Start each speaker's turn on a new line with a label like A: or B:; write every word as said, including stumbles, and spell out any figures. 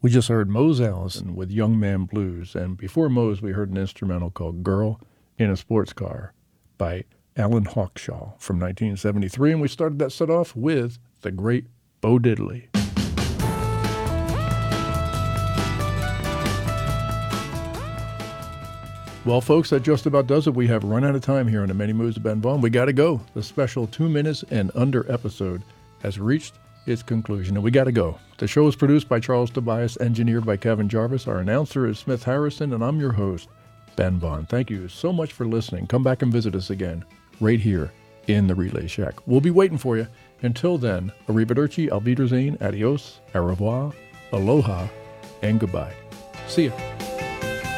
A: We just heard Mose Allison with Young Man Blues, and before Mose, we heard an instrumental called Girl in a Sports Car by Alan Hawkshaw from nineteen seventy-three, and we started that set off with the great Bo Diddley. Well, folks, that just about does it. We have run out of time here on the Many Moves of Ben Vaughn. We got to go. The special two minutes and under episode has reached its conclusion, and we got to go. The show is produced by Charles Tobias, engineered by Kevin Jarvis. Our announcer is Smith Harrison, and I'm your host, Ben Vaughn. Thank you so much for listening. Come back and visit us again right here in the Relay Shack. We'll be waiting for you. Until then, arrivederci, auf Wiedersehen, adios, au revoir, aloha, and goodbye. See ya.